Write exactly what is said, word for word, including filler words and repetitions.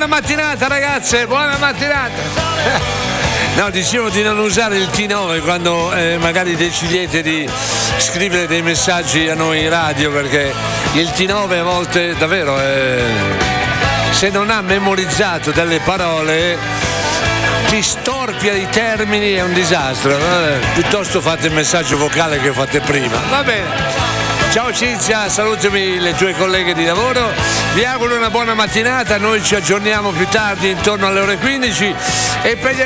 buona mattinata ragazze, buona mattinata. No, dicevo di non usare il T nove quando eh, magari decidete di scrivere dei messaggi a noi in radio, perché il T nove a volte davvero eh, se non ha memorizzato delle parole ti storpia i termini, è un disastro. Eh, piuttosto fate il messaggio vocale che fate prima. Va bene. Ciao Cinzia, salutami le tue colleghe di lavoro, vi auguro una buona mattinata, noi ci aggiorniamo più tardi intorno alle ore quindici e per gli